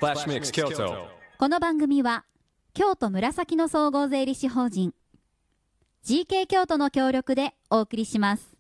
Splash Mix Kyoto. この番組は京都紫の総合税理士法人 GK 京都の協力でお送りします。